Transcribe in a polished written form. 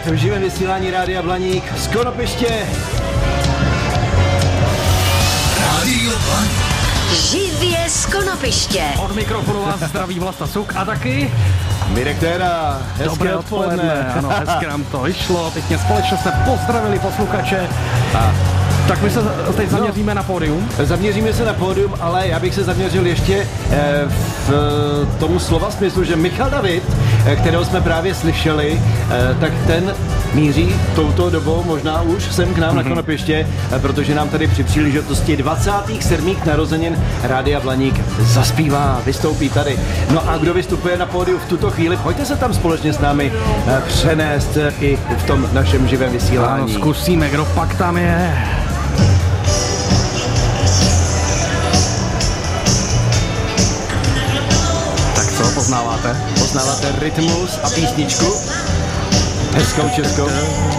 opět v živém vysílání Rádia Blaník z Konopiště. Rádio Blaník. Živě z Konopiště. Od mikrofonu vás zdraví Vlasta Suk a taky Mirek Téra, hezké dobré odpoledne. Ano, hezky nám to vyšlo, pěkně společně jsme pozdravili posluchače. Tak my se teď zaměříme na pódium. Zaměříme se na pódium, ale já bych se zaměřil ještě v tomu slova smyslu, že Michal David, kterého jsme právě slyšeli, tak ten míří touto dobou možná už sem k nám na Konopiště, protože nám tady při příležitosti 27. narozenin Rádia Blaník zaspívá, vystoupí tady. No a kdo vystupuje na pódiu v tuto chvíli, pojďte se tam společně s námi přenést i v tom našem živém vysílání. Ano, zkusíme, kdo pak tam je. Tak co, poznáváte? Poznáváte rytmus a písničku? Hezkou českou.